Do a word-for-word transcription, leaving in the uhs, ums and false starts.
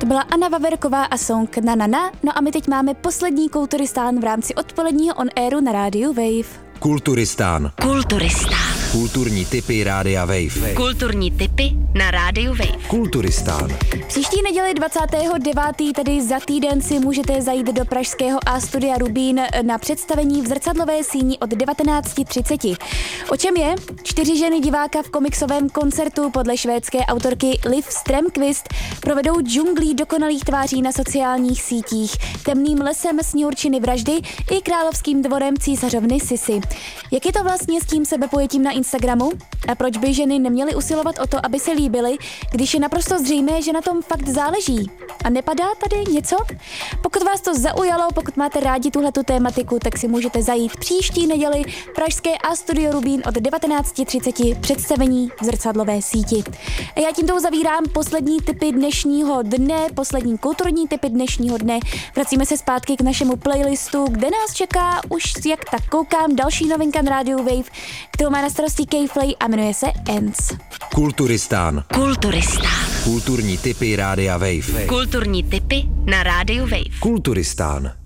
To byla Anna Vaverková a song Na na na. No a my teď máme poslední Kulturistán v rámci odpoledního on-airu na rádiu Wave. Kulturistán. Kulturistán. Kulturní tipy rádia Wave. Kulturní tipy na rádiu Wave. Kulturistán. Příští neděli dvacátého devátého tedy za týden si můžete zajít do pražského A Studia Rubín na představení v zrcadlové síni od devatenáct třicet. O čem je? Čtyři ženy diváka v komiksovém koncertu podle švédské autorky Liv Strömquist provedou džunglí dokonalých tváří na sociálních sítích, temným lesem Sněhurčiny vraždy i královským dvorem císařovny Sisy. Jak je to vlastně s tím sebepojetím na Instagramu? A proč by ženy neměly usilovat o to, aby se líbily, když je naprosto zřejmé, že na tom fakt záleží? A nepadá tady něco? Pokud vás to zaujalo, pokud máte rádi tuhletu tématiku, tak si můžete zajít příští neděli pražské A Studio Rubín od devatenáct třicet představení v zrcadlové síti. A já tímto uzavírám poslední tipy dnešního dne, poslední kulturní tipy dnešního dne. Vracíme se zpátky k našemu playlistu, kde nás čeká už, jak tak koukám, další novinka na rádiu Wave, kterou má na starosti K-Flay a jmenuje se Ends. Kulturistán. Kulturistán. Kulturní tipy rádia Wave. Kulturní tipy na rádiu Wave. Kulturistán.